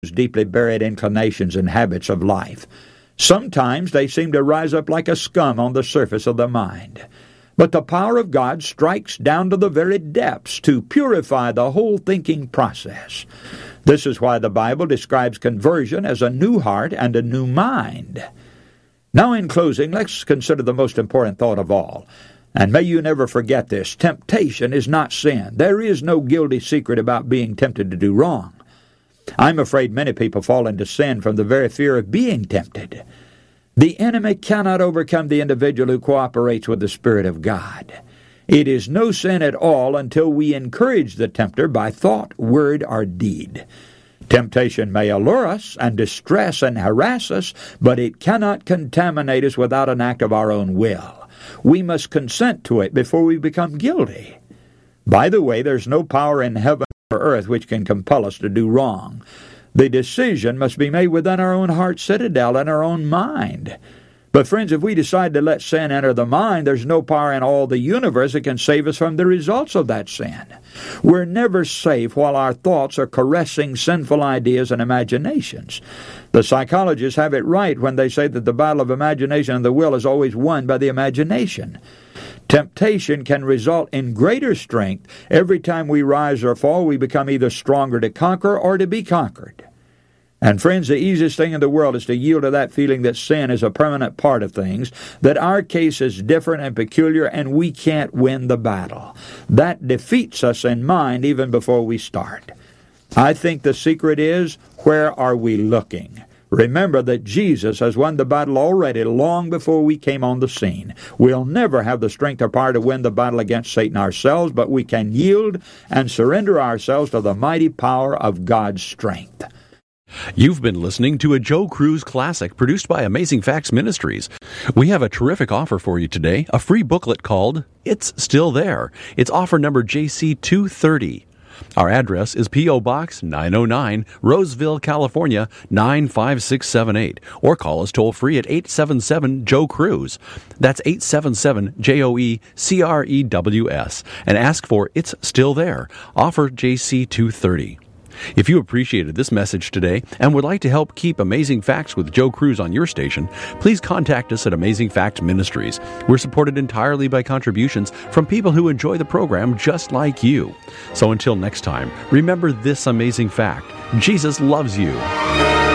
deeply buried inclinations and habits of life. Sometimes they seem to rise up like a scum on the surface of the mind. But the power of God strikes down to the very depths to purify the whole thinking process. This is why the Bible describes conversion as a new heart and a new mind. Now, in closing, let's consider the most important thought of all. And may you never forget this: temptation is not sin. There is no guilty secret about being tempted to do wrong. I'm afraid many people fall into sin from the very fear of being tempted. The enemy cannot overcome the individual who cooperates with the Spirit of God. It is no sin at all until we encourage the tempter by thought, word, or deed. Temptation may allure us and distress and harass us, but it cannot contaminate us without an act of our own will. We must consent to it before we become guilty. By the way, there's no power in heaven or earth which can compel us to do wrong. The decision must be made within our own heart citadel and our own mind. But friends, if we decide to let sin enter the mind, there's no power in all the universe that can save us from the results of that sin. We're never safe while our thoughts are caressing sinful ideas and imaginations. The psychologists have it right when they say that the battle of imagination and the will is always won by the imagination. Temptation can result in greater strength. Every time we rise or fall, we become either stronger to conquer or to be conquered. And friends, the easiest thing in the world is to yield to that feeling that sin is a permanent part of things, that our case is different and peculiar, and we can't win the battle. That defeats us in mind even before we start. I think the secret is, where are we looking? Remember that Jesus has won the battle already long before we came on the scene. We'll never have the strength or power to win the battle against Satan ourselves, but we can yield and surrender ourselves to the mighty power of God's strength. You've been listening to a Joe Cruz Classic produced by Amazing Facts Ministries. We have a terrific offer for you today, a free booklet called It's Still There. It's offer number JC230. Our address is P.O. Box 909, Roseville, California, 95678. Or call us toll-free at 877-JOE-CRUISE. That's 877-JOE-CREWS. And ask for It's Still There. Offer JC230. If you appreciated this message today and would like to help keep Amazing Facts with Joe Cruz on your station, please contact us at Amazing Facts Ministries. We're supported entirely by contributions from people who enjoy the program just like you. So until next time, remember this amazing fact: Jesus loves you.